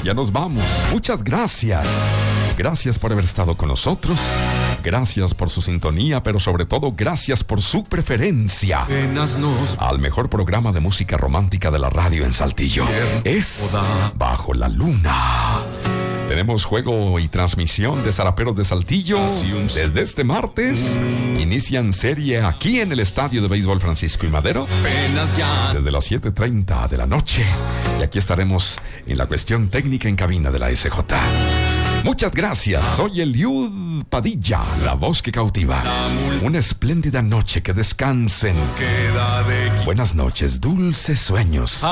Ya nos vamos. Muchas gracias. Gracias por haber estado con nosotros. Gracias por su sintonía, pero sobre todo gracias por su preferencia al mejor programa de música romántica de la radio en Saltillo. Es Bajo la Luna. Tenemos juego y transmisión de Zaraperos de Saltillo desde este martes. Inician serie aquí en el Estadio de Béisbol Francisco I. Madero desde las 7:30 de la noche. Y aquí estaremos en la cuestión técnica en cabina de la SJ. Muchas gracias. Soy Eliud Padilla, la voz que cautiva. Una espléndida noche, que descansen. Buenas noches, dulces sueños.